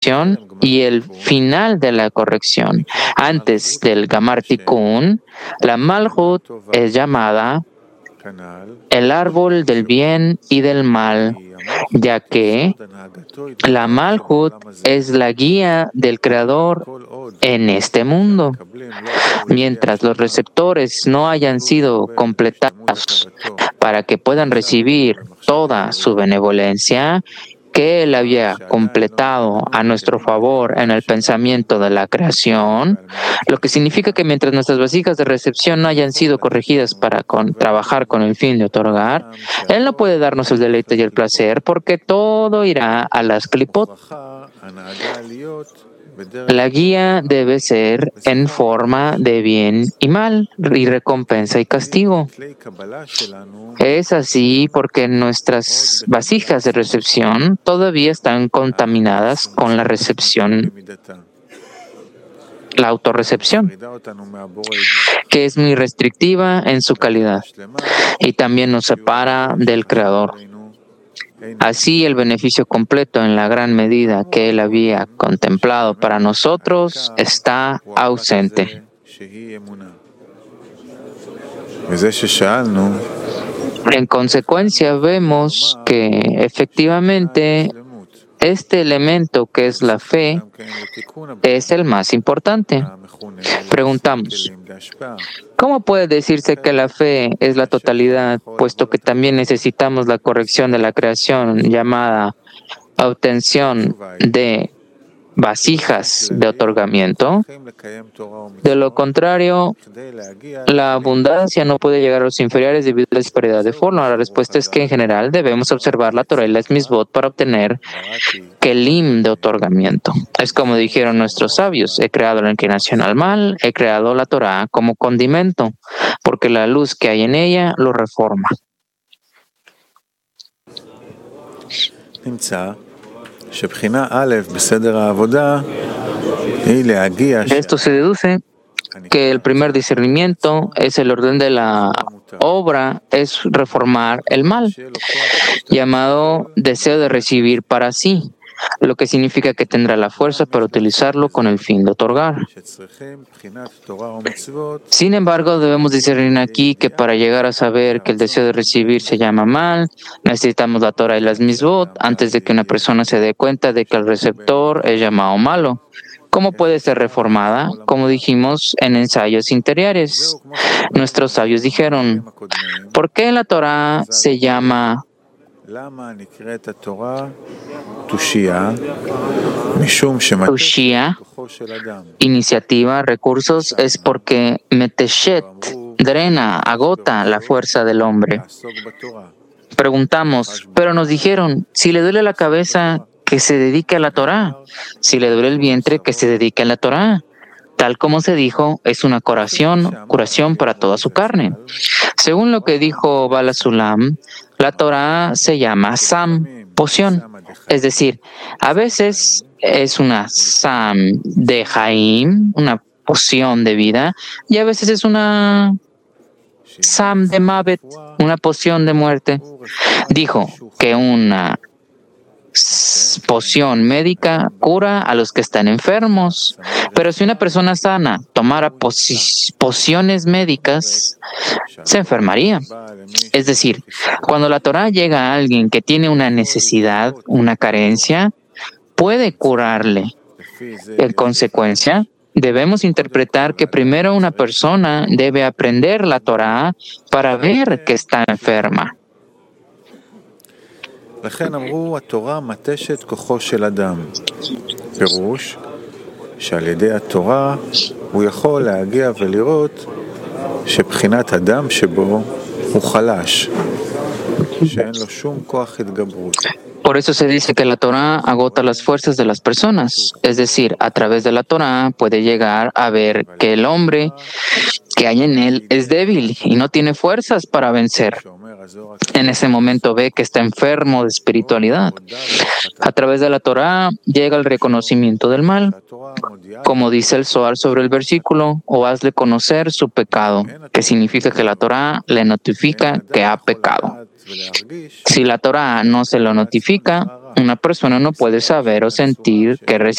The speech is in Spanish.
corrección y el final de la corrección. Antes del Gamar Tikkun, la Malhut es llamada el árbol del bien y del mal, ya que la Malhut es la guía del Creador en este mundo. Mientras los receptores no hayan sido completados para que puedan recibir toda su benevolencia, que Él había completado a nuestro favor en el pensamiento de la creación, lo que significa que mientras nuestras vasijas de recepción no hayan sido corregidas para trabajar con el fin de otorgar, Él no puede darnos el deleite y el placer porque todo irá a las klipot. La guía debe ser en forma de bien y mal, y recompensa y castigo. Es así porque nuestras vasijas de recepción todavía están contaminadas con la recepción, la autorrecepción, que es muy restrictiva en su calidad y también nos separa del Creador. Así, el beneficio completo en la gran medida que Él había contemplado para nosotros está ausente. En consecuencia, vemos que efectivamente este elemento que es la fe es el más importante. Preguntamos, ¿cómo puede decirse que la fe es la totalidad, puesto que también necesitamos la corrección de la creación llamada obtención de vasijas de otorgamiento? De lo contrario, la abundancia no puede llegar a los inferiores debido a la disparidad de forma. La respuesta es que en general debemos observar la Torah y las misbot para obtener kelim de otorgamiento. Es como dijeron nuestros sabios: he creado la inclinación al mal, he creado la Torah como condimento, porque la luz que hay en ella lo reforma. De esto se deduce que el primer discernimiento es el orden de la obra, es reformar el mal, llamado deseo de recibir para sí, lo que significa que tendrá la fuerza para utilizarlo con el fin de otorgar. Sin embargo, debemos discernir aquí que para llegar a saber que el deseo de recibir se llama mal, necesitamos la Torah y las misbot antes de que una persona se dé cuenta de que el receptor es llamado malo. ¿Cómo puede ser reformada? Como dijimos en ensayos interiores, nuestros sabios dijeron: ¿por qué la Torah se llama Tushia, iniciativa, recursos? Es porque Meteshet drena, agota la fuerza del hombre. Preguntamos, pero nos dijeron, si le duele la cabeza, que se dedique a la Torah. Si le duele el vientre, que se dedique a la Torah. Tal como se dijo, es una curación para toda su carne. Según lo que dijo Bala Sulam, la Torah se llama Sam, poción. Es decir, a veces es una Sam de Haim, una poción de vida, y a veces es una Sam de Mavet, una poción de muerte. Dijo que una poción médica cura a los que están enfermos, pero si una persona sana tomara pociones médicas, se enfermaría. Es decir, cuando la Torah llega a alguien que tiene una necesidad, una carencia, puede curarle. En consecuencia, debemos interpretar que primero una persona debe aprender la Torah para ver que está enferma. לכן אמרו, התורה מתשת כוחו של אדם. פירוש שעל ידי התורה הוא יכול להגיע ולראות שבחינת אדם שבו הוא חלש, שאין לו שום כוח התגברות. Por eso se dice que la Torah agota las fuerzas de las personas. Es decir, a través de la Torah puede llegar a ver que el hombre que hay en él es débil y no tiene fuerzas para vencer. En ese momento ve que está enfermo de espiritualidad. A través de la Torah llega el reconocimiento del mal. Como dice el Zohar sobre el versículo, o hazle conocer su pecado, que significa que la Torah le notifica que ha pecado. Si la Torah no se lo notifica, una persona no puede saber o sentir que